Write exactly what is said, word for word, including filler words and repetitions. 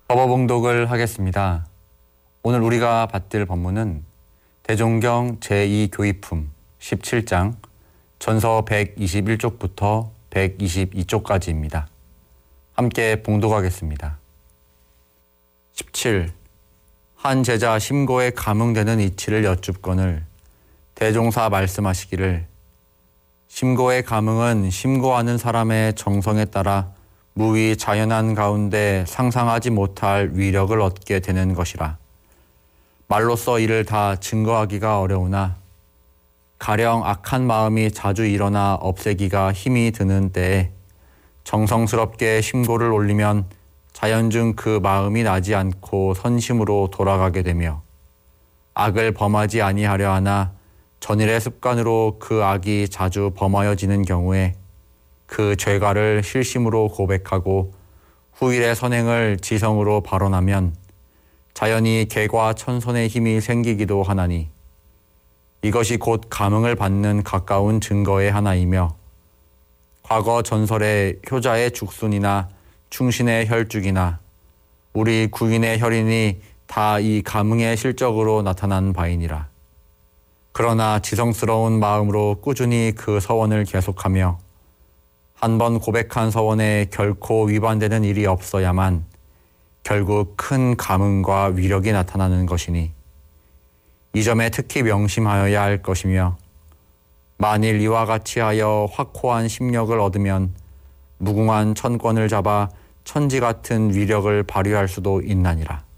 법어봉독을 하겠습니다. 오늘 우리가 받들 법문은 대종경 제이 교의품 십칠 장 전서 백이십일 쪽부터 백이십이 쪽까지입니다. 함께 봉독하겠습니다. 십칠. 한 제자 심고에 감흥되는 이치를 여쭙거늘 대종사 말씀하시기를 심고의 감흥은 심고하는 사람의 정성에 따라 무의 자연한 가운데 상상하지 못할 위력을 얻게 되는 것이라. 말로써 이를 다 증거하기가 어려우나 가령 악한 마음이 자주 일어나 없애기가 힘이 드는 때에 정성스럽게 심고를 올리면 자연중 그 마음이 나지 않고 선심으로 돌아가게 되며 악을 범하지 아니하려 하나 전일의 습관으로 그 악이 자주 범하여지는 경우에 그 죄가를 실심으로 고백하고 후일의 선행을 지성으로 발언하면 자연히 개과 천선의 힘이 생기기도 하나니 이것이 곧 감흥을 받는 가까운 증거의 하나이며 과거 전설의 효자의 죽순이나 충신의 혈죽이나 우리 구인의 혈인이 다 이 감흥의 실적으로 나타난 바이니라. 그러나 지성스러운 마음으로 꾸준히 그 서원을 계속하며 한 번 고백한 서원에 결코 위반되는 일이 없어야만 결국 큰 감흥과 위력이 나타나는 것이니 이 점에 특히 명심하여야 할 것이며 만일 이와 같이 하여 확고한 심력을 얻으면 무궁한 천권을 잡아 천지 같은 위력을 발휘할 수도 있나니라.